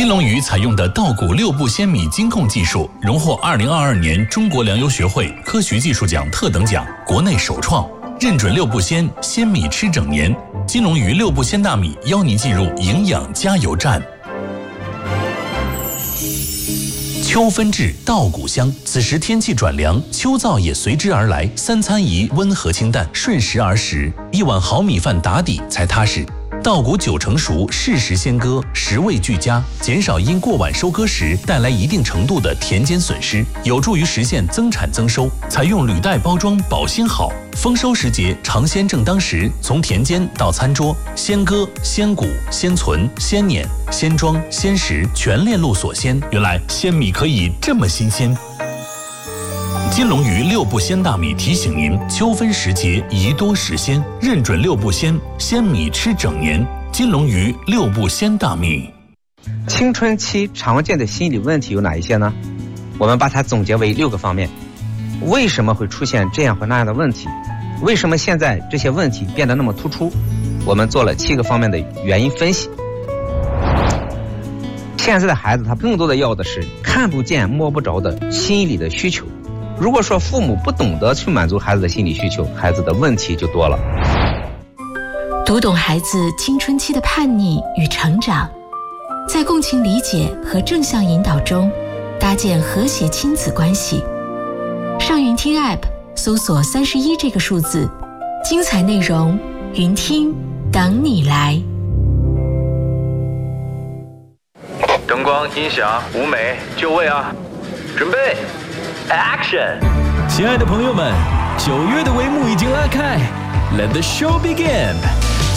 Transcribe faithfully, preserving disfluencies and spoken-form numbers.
金龙鱼采用的稻谷六步鲜米精控技术，荣获二零二二年中国粮油学会科学技术奖特等奖，国内首创，认准六步鲜，鲜米吃整年。金龙鱼六步鲜大米邀您进入营养加油站。秋分至，稻谷香。此时天气转凉，秋燥也随之而来。三餐宜温和清淡，顺时而食，一碗好米饭打底才踏实。稻谷九成熟，适时鲜割，食味俱佳，减少因过晚收割时带来一定程度的田间损失，有助于实现增产增收。采用铝袋包装，保鲜好。丰收时节，尝鲜正当时，从田间到餐桌，鲜割、鲜谷、鲜存、鲜碾、鲜装、鲜食，全链路所鲜。原来鲜米可以这么新鲜。金龙鱼六步鲜大米提醒您：秋分时节宜多食鲜，认准六步鲜，鲜米吃整年。金龙鱼六步鲜大米。 青春期常见的心理问题有哪一些呢？我们把它总结为六个方面。为什么会出现这样或那样的问题？为什么现在这些问题变得那么突出？我们做了七个方面的原因分析。现在的孩子他更多的要的是看不见摸不着的心理的需求。如果说父母不懂得去满足孩子的心理需求，孩子的问题就多了。 读懂孩子青春期的叛逆与成长，在共情理解和正向引导中搭建和谐亲子关系。上云听 App 搜索三十一这个数字，精彩内容云听等你来。 灯光、音响、舞美、就位啊！准备 ，Action！ 亲爱的朋友们，九月的帷幕已经拉开 ，Let the show begin！